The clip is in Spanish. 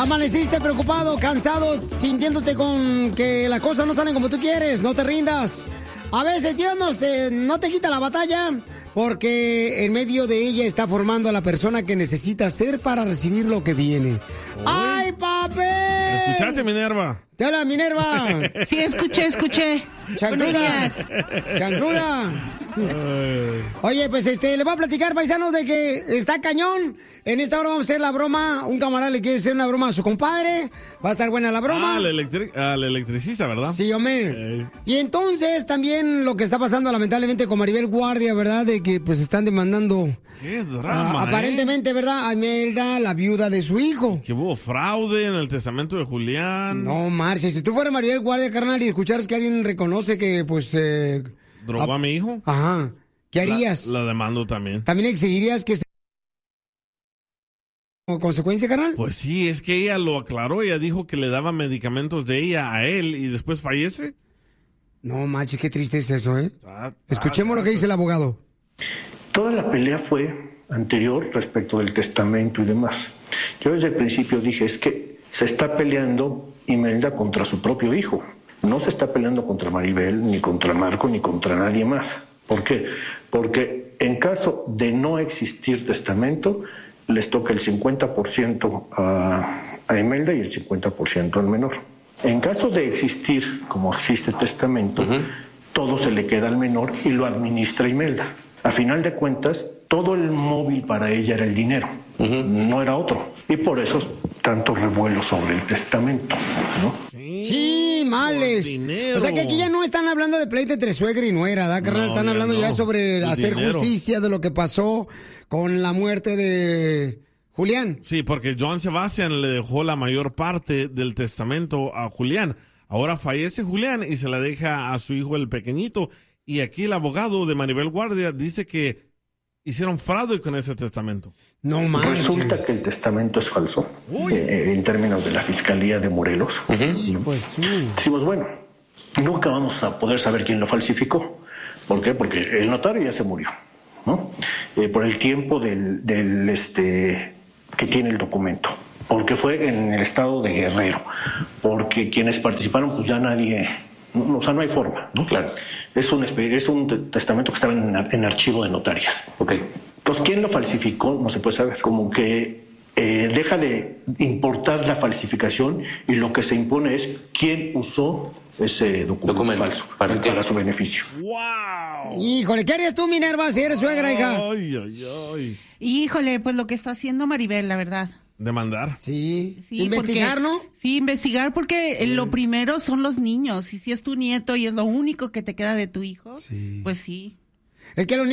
Amaneciste preocupado, cansado, sintiéndote con que las cosas no salen como tú quieres. No te rindas. A veces Dios no te quita la batalla porque en medio de ella está formando a la persona que necesita ser para recibir lo que viene. Uy. ¡Ay, papi! ¿Escuchaste, Minerva? ¡Te habla, Minerva! Sí, escuché. ¡Chancluda! ¡Chancluda! Oye, pues le voy a platicar, paisanos, de que está cañón. En esta hora vamos a hacer la broma. Un camarada le quiere hacer una broma a su compadre. Va a estar buena la broma. Al electricista, ¿verdad? Sí, hombre. Y entonces también lo que está pasando lamentablemente con Maribel Guardia, ¿verdad? De que pues están demandando. ¡Qué drama! Aparentemente, ¿verdad? A Imelda, la viuda de su hijo. Que hubo fraude en el testamento de Julián. No, Marcia, si tú fueras Maribel Guardia, carnal, y escucharas que alguien reconoce que pues... ¿Drogó a mi hijo? Ajá. ¿Qué harías? La demando también. ¿También exigirías que como consecuencia, carnal? Pues sí, es que ella lo aclaró. Ella dijo que le daba medicamentos de ella a él y después fallece. No, machi, qué triste es eso, ¿eh? Escuchemos lo que dice el abogado. Toda la pelea fue anterior respecto del testamento y demás. Yo desde el principio dije, es que se está peleando Imelda contra su propio hijo. No se está peleando contra Maribel, ni contra Marco, ni contra nadie más. ¿Por qué? Porque en caso de no existir testamento, les toca el 50% a Imelda y el 50% al menor. En caso de existir, como existe testamento, todo se le queda al menor y lo administra Imelda. A final de cuentas, todo el móvil para ella era el dinero, no era otro. Y por eso tanto revuelo sobre el testamento, ¿no? Sí, males. O sea que aquí ya no están hablando de pleito entre suegra y nuera, ¿verdad, carnal? Están hablando ya sobre hacer justicia de lo que pasó con la muerte de Julián. Sí, porque Joan Sebastián le dejó la mayor parte del testamento a Julián. Ahora fallece Julián y se la deja a su hijo el pequeñito. Y aquí el abogado de Maribel Guardia dice que hicieron fraude con ese testamento. No manches. Resulta que el testamento es falso, en términos de la Fiscalía de Morelos. Pues, decimos, bueno, nunca vamos a poder saber quién lo falsificó. ¿Por qué? Porque el notario ya se murió, ¿no? Por el tiempo que tiene el documento. Porque fue en el estado de Guerrero. Porque quienes participaron, pues ya nadie... No, o sea, no hay forma, ¿no? Claro. Es un testamento que estaba en archivo de notarias. Okay. Entonces, ¿quién lo falsificó? No se puede saber. Como que deja de importar la falsificación y lo que se impone es quién usó ese documento falso para su beneficio. ¡Wow! Híjole, ¿qué harías tú, Minerva, si eres suegra, hija? Ay. Híjole, pues lo que está haciendo Maribel, la verdad. Demandar. Sí. Investigar, ¿no? Sí, investigar porque lo primero son los niños. Y si es tu nieto y es lo único que te queda de tu hijo, pues sí. Es que los